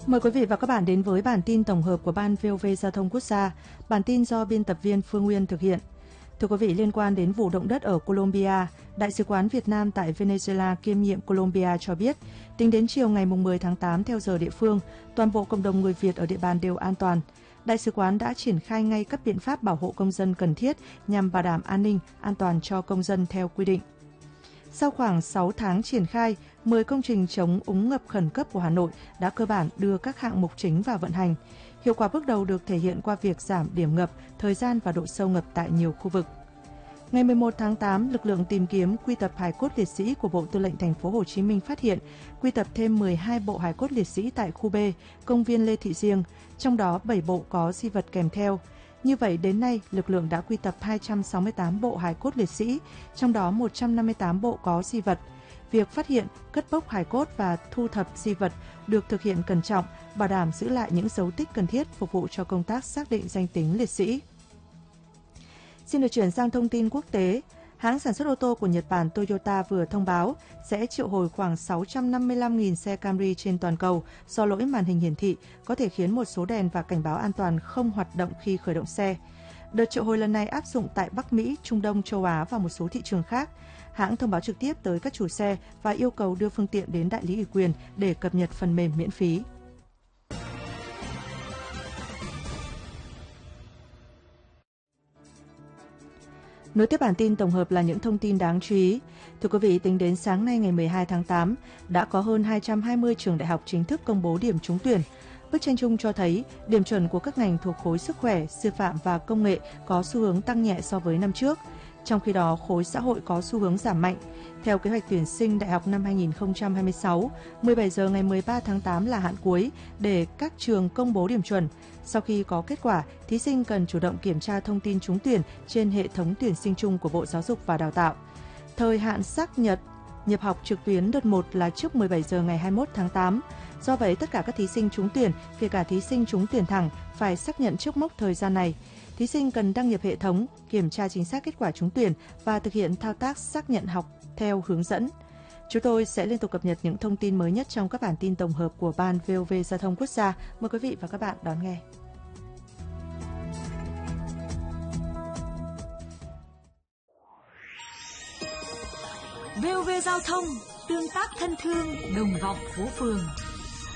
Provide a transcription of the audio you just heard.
Mời quý vị và các bạn đến với bản tin tổng hợp của Ban VOV Giao thông Quốc gia. Bản tin do biên tập viên Phương Nguyên thực hiện. Thưa quý vị, liên quan đến vụ động đất ở Colombia, Đại sứ quán Việt Nam tại Venezuela kiêm nhiệm Colombia cho biết, tính đến chiều ngày 10 tháng 8 theo giờ địa phương, toàn bộ cộng đồng người Việt ở địa bàn đều an toàn. Đại sứ quán đã triển khai ngay các biện pháp bảo hộ công dân cần thiết nhằm bảo đảm an ninh, an toàn cho công dân theo quy định. Sau khoảng 6 tháng triển khai, 10 công trình chống úng ngập khẩn cấp của Hà Nội đã cơ bản đưa các hạng mục chính vào vận hành. Hiệu quả bước đầu được thể hiện qua việc giảm điểm ngập, thời gian và độ sâu ngập tại nhiều khu vực. Ngày 11 tháng 8, lực lượng tìm kiếm quy tập hài cốt liệt sĩ của Bộ Tư lệnh Thành phố Hồ Chí Minh phát hiện quy tập thêm 12 bộ hài cốt liệt sĩ tại khu B, công viên Lê Thị Riêng, trong đó 7 bộ có di vật kèm theo. Như vậy, đến nay, lực lượng đã quy tập 268 bộ hài cốt liệt sĩ, trong đó 158 bộ có di vật. Việc phát hiện, cất bốc hài cốt và thu thập di vật được thực hiện cẩn trọng, bảo đảm giữ lại những dấu tích cần thiết phục vụ cho công tác xác định danh tính liệt sĩ. Xin được chuyển sang thông tin quốc tế. Hãng sản xuất ô tô của Nhật Bản Toyota vừa thông báo sẽ triệu hồi khoảng 655.000 xe Camry trên toàn cầu do lỗi màn hình hiển thị, có thể khiến một số đèn và cảnh báo an toàn không hoạt động khi khởi động xe. Đợt triệu hồi lần này áp dụng tại Bắc Mỹ, Trung Đông, châu Á và một số thị trường khác. Hãng thông báo trực tiếp tới các chủ xe và yêu cầu đưa phương tiện đến đại lý ủy quyền để cập nhật phần mềm miễn phí. Nối tiếp bản tin tổng hợp là những thông tin đáng chú ý. Thưa quý vị, tính đến sáng nay ngày 12 tháng 8, đã có hơn 220 trường đại học chính thức công bố điểm trúng tuyển. Bức tranh chung cho thấy điểm chuẩn của các ngành thuộc khối sức khỏe, sư phạm và công nghệ có xu hướng tăng nhẹ so với năm trước. Trong khi đó, khối xã hội có xu hướng giảm mạnh. Theo kế hoạch tuyển sinh đại học năm 2026, 17 giờ ngày 13 tháng 8 là hạn cuối để các trường công bố điểm chuẩn. Sau khi có kết quả, thí sinh cần chủ động kiểm tra thông tin trúng tuyển trên hệ thống tuyển sinh chung của Bộ Giáo dục và Đào tạo. Thời hạn xác nhận nhập học trực tuyến đợt 1 là trước 17 giờ ngày 21 tháng 8. Do vậy, tất cả các thí sinh trúng tuyển, kể cả thí sinh trúng tuyển thẳng, phải xác nhận trước mốc thời gian này. Thí sinh cần đăng nhập hệ thống, kiểm tra chính xác kết quả trúng tuyển và thực hiện thao tác xác nhận học theo hướng dẫn. Chúng tôi sẽ liên tục cập nhật những thông tin mới nhất trong các bản tin tổng hợp của Ban VOV Giao thông Quốc gia. Mời quý vị và các bạn đón nghe. VOV Giao thông, tương tác thân thương, đồng vọng phố phường.